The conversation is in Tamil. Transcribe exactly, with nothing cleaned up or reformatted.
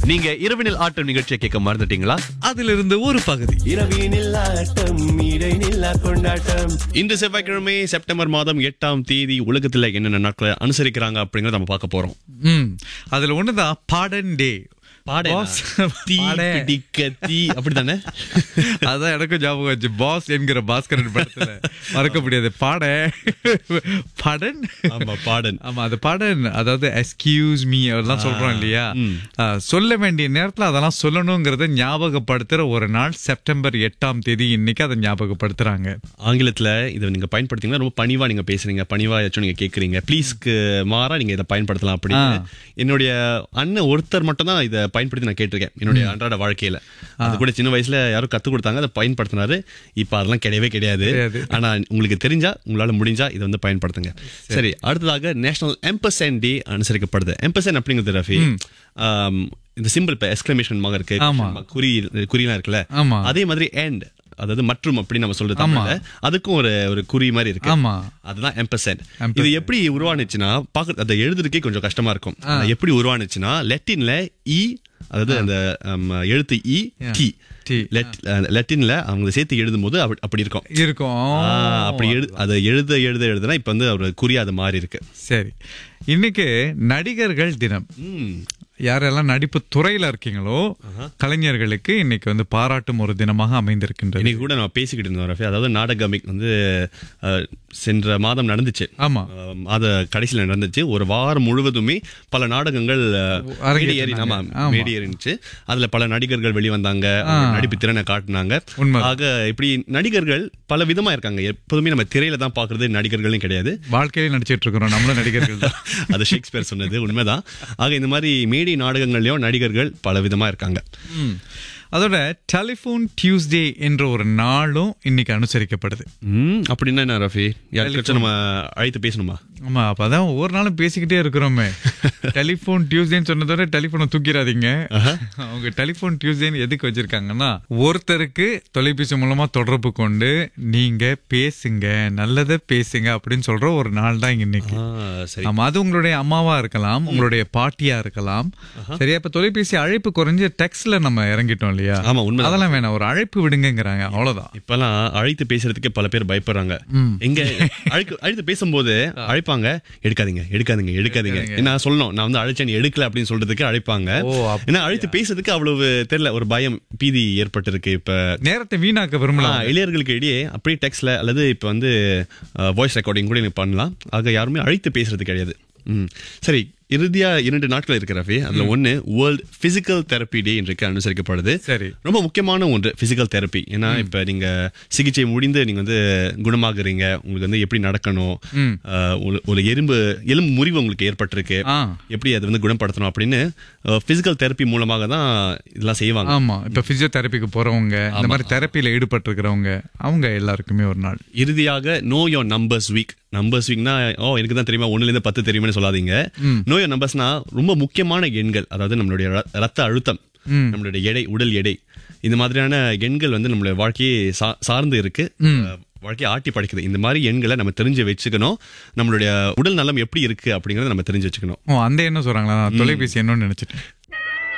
நீங்க இரவினில் ஆட்டம் நிகழ்ச்சியை கேட்க மறந்துட்டீங்களா? அதிலிருந்து ஒரு பகுதி. இரவினில் ஆட்டம் இடைநில்லா கொண்டாட்டம். இன்று செவ்வாய்க்கிழமை செப்டம்பர் மாதம் எட்டாம் தேதி உலகத்துல என்னென்ன நாட்களை அனுசரிக்கிறாங்க அப்படிங்கறத நம்ம பார்க்க போறோம். ம் அதுல ஒண்ணுதான் பாடன் டே. பாஸ் தீ பிடிக்க தீ அப்படித்தானே? அதான் எனக்கும் ஞாபகம் வச்சு. பாஸ் என்கிற பாஸ்கரன் படத்துல மறக்க முடியாது. பாட பாடன். ஆமா பாடன். ஆமா அது பாடன். அதாவது எக்ஸ்கியூஸ் மீ அதெல்லாம் சொல்றோம் இல்லையா? சொல்ல வேண்டிய நேரத்துல அதெல்லாம் சொல்லணுங்கிறத ஞாபகப்படுத்துற ஒரு நாள் செப்டம்பர் எட்டாம் தேதி. இன்னைக்கு அதை ஞாபகப்படுத்துறாங்க. ஆங்கிலத்துல இதை நீங்க பயன்படுத்தீங்கன்னா ரொம்ப பணிவா நீங்க பேசுறீங்க, பணிவா ஏதாச்சும் நீங்க கேக்குறீங்க, ப்ளீஸ்க்கு மாறா நீங்க இதை பயன்படுத்தலாம் அப்படின்னு என்னுடைய அண்ணன் ஒருத்தர் மட்டும் தான் இதை பயன்படுத்தி நான் கேட்டிருக்கேன் என்னுடைய அன்றாட வாழ்க்கையில. அது கூட சின்ன வயசுல யாரும் கத்து கொடுத்தாங்க, அதை பயன்படுத்தினாரு. இப்ப அதெல்லாம் கிடையவே கிடையாது. ஆனா உங்களுக்கு தெரிஞ்சா, உங்களால முடிஞ்சா இதை வந்து பயன்படுத்துங்க. சரி, அடுத்ததாக நேஷனல் எம்பர்சென்ட் டே அனுசரிக்கப்படுது. எம்பர்சென்ட் அப்படிங்கிறது ரஃபி இந்த சிம்பிள் இப்ப எக்ஸ்கிளமேஷன் மாக இருக்கு, குறி குறியெல்லாம் இருக்குல்ல, அதே மாதிரி எண்ட் அதாவது மற்றும் அப்படி நம்ம சொல்றது தமிழ்ல அதுக்கும் ஒரு ஒரு குறி மாதிரி இருக்கு. அதுதான் எம்பர்சென்ட். இது எப்படி உருவானுச்சுன்னா பாக்க அதை எழுதுறதுக்கே கொஞ்சம் கஷ்டமா இருக்கும். எப்படி உருவானுச்சுன்னா லெட்டின்ல இ அதாவது அந்த எழுத்து இ டி லெட்டின்ல அவங்க சேர்த்து எழுதும் போது அப்படி இருக்கும் இருக்கும் அப்படி எழு அதை எழுத எழுத எழுதுனா இப்ப வந்து ஒரு குறியா அது மாறி இருக்கு. சரி, இன்னைக்கு நடிகர்கள் தினம். யாரெல்லாம் நடிப்பு துறையில இருக்கீங்களோ கலைஞர்களுக்கு இன்னைக்கு வந்து பாராட்டும் ஒரு தினமாக அமைந்திருக்கின்றது. இன்னைக்கு கூட நம்ம பேசிக்கிட்டு இருந்தோம் ரஃபி. அதாவது நாடகமிக் வந்து சென்ற மாதம் நடந்துச்சு. ஆமா, அத கடைசியில நடந்துச்சு. ஒரு வாரம் முழுவதுமே பல நாடகங்கள் மேடி ஏறிச்சு. அதுல பல நடிகர்கள் வெளிவந்தாங்க, நடிப்பு திறனை காட்டினாங்க. ஆக இப்படி நடிகர்கள் பல விதமா இருக்காங்க. எப்போதுமே நம்ம திரையில தான் பாக்குறது நடிகர்களும் கிடையாது, வாழ்க்கையில நடிச்சிட்டு இருக்கிறோம் நம்மளும் நடிகர்கள் தான். அது ஷேக்ஸ்பியர் சொன்னது உண்மைதான். ஆக இந்த மாதிரி மேடி நாடகங்கள்லயும் நடிகர்கள் பல விதமா இருக்காங்க. அதோட டெலிபோன் டியூஸ்டே என்ற ஒரு நாளும் இன்னைக்கு அனுசரிக்கப்படுது. அப்படின்னா என்ன ரஃபி? யாருக்காச்சும் நம்ம அழைத்து பேசணுமா? ஆமா, அப்பதான் ஒவ்வொரு நாளும் பேசிக்கிட்டே இருக்கிறோமே. டெலிபோன் டியூஸ்டேன்னு சொன்னதோட டெலிபோனை தூக்கிடாதீங்க. அவங்க டெலிபோன் டியூஸ்டேன்னு எதுக்கு வச்சிருக்காங்கன்னா, ஒருத்தருக்கு தொலைபேசி மூலமா தொடர்பு கொண்டு நீங்க பேசுங்க, நல்லதை பேசுங்க அப்படின்னு சொல்ற ஒரு நாள் தான் இன்னைக்கு. ஆமா, அது உங்களுடைய அம்மாவா இருக்கலாம், உங்களுடைய பாட்டியா இருக்கலாம். சரியா? இப்ப தொலைபேசி அழைப்பு குறைஞ்சு டெக்ஸ்ட்ல நம்ம இறங்கிட்டோம் இல்லையா? ஆமா, உண்மை. அதெல்லாம் வேணாம், ஒரு அழைப்பு விடுங்கிறாங்க, அவ்வளவுதான். இப்பெல்லாம் அழைத்து பேசுறதுக்கு பல பேர் பயப்படுறாங்க. எங்க அழைத்து பேசும்போது அழைப்பாங்க, எடுக்காதீங்க எடுக்காதீங்க எடுக்காதீங்க என்ன சொல்லணும், நான் வந்து அழைச்சேன் எடுக்கல அப்படின்னு சொல்றதுக்கு அழைப்பாங்க. ஏன்னா அழைத்து பேசுறதுக்கு அவ்வளவு தெரியல, ஒரு பயம் பீதி ஏற்பட்டு இருக்கு. இப்ப நேரத்தை வீணாக்க விரும்பலாம் இளையர்களுக்கு இடையே அப்படியே டெக்ஸ்ட்ல அல்லது இப்ப வந்து வாய்ஸ் ரெக்கார்டிங் கூட நீங்க பண்ணலாம். ஆக யாருமே அழைத்து பேசுறது கிடையாது. சரி, இறுதியா இரண்டு நாட்கள் இருக்கு ரஃபி. அதுல ஒண்ணு வேர்ல்ட் பிசிக்கல் தெரப்பி டே இன்றைக்கு அனுசரிக்கப்படுது. சரி, ரொம்ப முக்கியமான ஒன்று பிசிக்கல் தெரப்பி. ஏன்னா இப்ப நீங்க சிகிச்சை முடிந்து நீங்க வந்து குணமாகுறீங்க, உங்களுக்கு வந்து எப்படி நடக்கணும், ஒரு எறும்பு எலும்பு முறிவு உங்களுக்கு ஏற்பட்டிருக்கு, எப்படி அதை வந்து குணப்படுத்தணும் அப்படின்னு பிசிக்கல் தெரப்பி மூலமாக தான் இதெல்லாம் செய்வாங்க. ஆமா, இப்ப பிசியோதெரபிக்கு போறவங்க, இந்த மாதிரி தெரப்பியில ஈடுபட்டு இருக்கிறவங்க, அவங்க எல்லாருக்குமே ஒரு நாள். இறுதியாக know your numbers week. Numbers வீக்னா ஓ எனக்கு தான் தெரியுமா, ஒண்ணுல இருந்து பத்து தெரியுமே சொல்லாதீங்க. நோ யோர் நம்பர்ஸ்னா ரொம்ப முக்கியமான எண்கள், அதாவது நம்மளுடைய ரத்த அழுத்தம், நம்மளுடைய எடை, உடல் எடை, இந்த மாதிரியான எண்கள் வந்து நம்மளுடைய வாழ்க்கையை சார்ந்து இருக்கு, வாழ்க்கையை ஆட்டி படைக்குது. இந்த மாதிரி எண்களை நம்ம தெரிஞ்சு வச்சுக்கணும். நம்மளுடைய உடல் நலம் எப்படி இருக்கு அப்படிங்கறத நம்ம தெரிஞ்சு வச்சுக்கணும். அந்த என்ன சொல்றாங்களா? தொலைபேசி என்னன்னு நினைச்சிட்டு